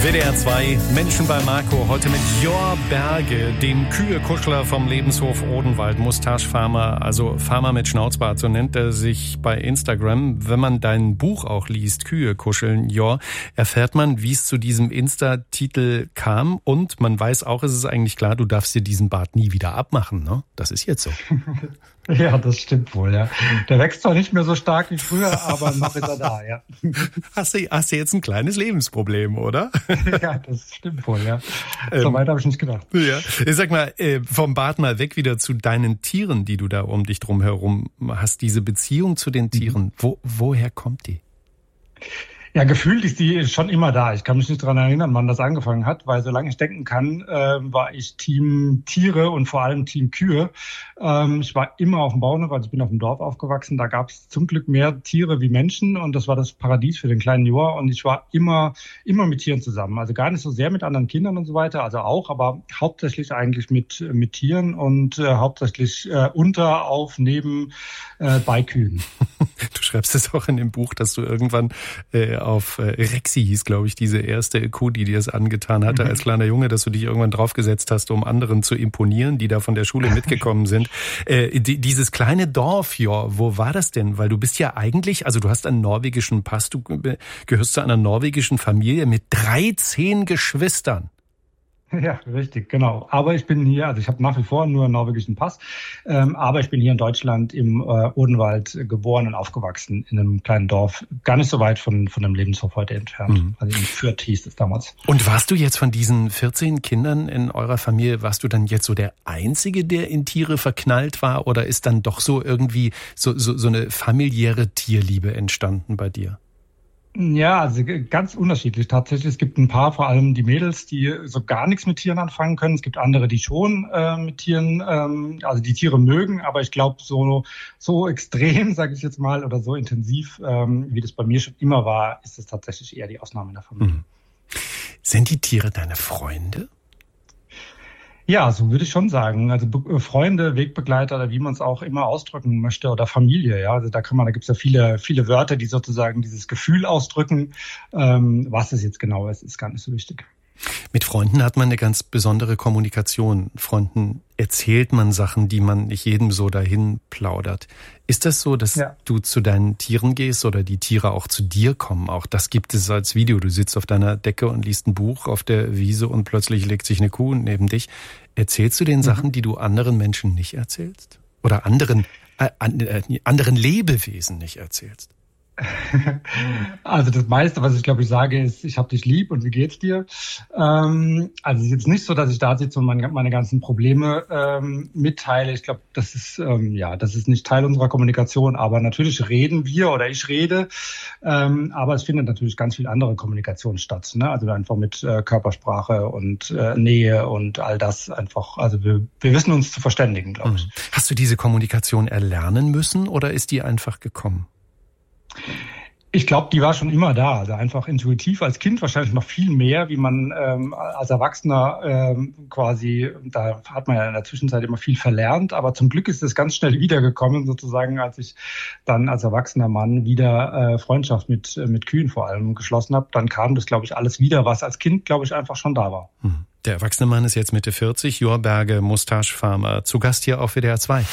WDR 2, Menschen bei Marco, heute mit Jor Berge, dem Kühe-Kuschler vom Lebenshof Odenwald, Mustache-Farmer, also Farmer mit Schnauzbart, so nennt er sich bei Instagram. Wenn man dein Buch auch liest, Kühe kuscheln, Jor, erfährt man, wie es zu diesem Insta-Titel kam, und man weiß auch, es ist eigentlich klar, du darfst dir diesen Bart nie wieder abmachen, ne? Das ist jetzt so. Ja, das stimmt wohl, ja. Der wächst zwar nicht mehr so stark wie früher, aber noch ist er da, ja. Hast du jetzt ein kleines Lebensproblem, oder? Ja, das stimmt wohl, ja. So weit habe ich nicht gedacht. Ja. Sag mal, vom Bart mal weg wieder zu deinen Tieren, die du da um dich drum herum hast. Diese Beziehung zu den Tieren, woher kommt die? Ja, gefühlt ist die schon immer da. Ich kann mich nicht daran erinnern, wann das angefangen hat, weil solange ich denken kann, war ich Team Tiere und vor allem Team Kühe. Ich war immer auf dem Bauernhof, also ich bin auf dem Dorf aufgewachsen. Da gab es zum Glück mehr Tiere wie Menschen und das war das Paradies für den kleinen Jor. Und ich war immer mit Tieren zusammen. Also gar nicht so sehr mit anderen Kindern und so weiter, also auch, aber hauptsächlich eigentlich mit Tieren und hauptsächlich unter, auf, neben, bei Kühen. Du schreibst es auch in dem Buch, dass du irgendwann auf Rexi hieß, glaube ich, diese erste Kuh, die dir es angetan hatte als kleiner Junge, dass du dich irgendwann draufgesetzt hast, um anderen zu imponieren, die da von der Schule mitgekommen sind. Dieses kleine Dorf, Jor, wo war das denn? Weil du bist ja eigentlich, also du hast einen norwegischen Pass, du gehörst zu einer norwegischen Familie mit 13 Geschwistern. Ja, richtig, genau. Aber ich bin hier, also ich habe nach wie vor nur einen norwegischen Pass, aber ich bin hier in Deutschland im Odenwald geboren und aufgewachsen, in einem kleinen Dorf, gar nicht so weit von dem Lebenshof heute entfernt. Also in Fürth hieß es damals. Und warst du jetzt von diesen 14 Kindern in eurer Familie, warst du dann jetzt so der Einzige, der in Tiere verknallt war, oder ist dann doch so irgendwie so eine familiäre Tierliebe entstanden bei dir? Ja, also ganz unterschiedlich tatsächlich. Es gibt ein paar, vor allem die Mädels, die so gar nichts mit Tieren anfangen können. Es gibt andere, die schon mit Tieren, also die Tiere mögen, aber ich glaube, so extrem, sage ich jetzt mal, oder so intensiv, wie das bei mir schon immer war, ist es tatsächlich eher die Ausnahme in der Familie. Sind die Tiere deine Freunde? Ja, so würde ich schon sagen. Also Freunde, Wegbegleiter oder wie man es auch immer ausdrücken möchte, oder Familie. Ja, also da gibt's ja viele Wörter, die sozusagen dieses Gefühl ausdrücken. Was es jetzt genau ist gar nicht so wichtig. Mit Freunden hat man eine ganz besondere Kommunikation. Freunden erzählt man Sachen, die man nicht jedem so dahin plaudert. Ist das so, dass du zu deinen Tieren gehst oder die Tiere auch zu dir kommen? Auch das gibt es als Video. Du sitzt auf deiner Decke und liest ein Buch auf der Wiese und plötzlich legt sich eine Kuh neben dich. Erzählst du den Sachen, die du anderen Menschen nicht erzählst? Oder anderen Lebewesen nicht erzählst? Also das meiste, was ich glaube ich sage, ist, ich habe dich lieb und wie geht's dir? Also es ist jetzt nicht so, dass ich da sitze und meine ganzen Probleme mitteile. Ich glaube, das ist nicht Teil unserer Kommunikation. Aber natürlich reden wir oder ich rede. Aber es findet natürlich ganz viel andere Kommunikation statt. Ne? Also einfach mit Körpersprache und Nähe und all das einfach. Also wir wissen uns zu verständigen, glaube ich. Hast du diese Kommunikation erlernen müssen oder ist die einfach gekommen? Ich glaube, die war schon immer da, also einfach intuitiv, als Kind wahrscheinlich noch viel mehr, wie man als Erwachsener quasi, da hat man ja in der Zwischenzeit immer viel verlernt, aber zum Glück ist es ganz schnell wiedergekommen, sozusagen, als ich dann als erwachsener Mann wieder Freundschaft mit Kühen vor allem geschlossen habe, dann kam das, glaube ich, alles wieder, was als Kind, glaube ich, einfach schon da war. Der erwachsene Mann ist jetzt Mitte 40, Jor Berge, Mustache-Farmer, zu Gast hier auf WDR 2.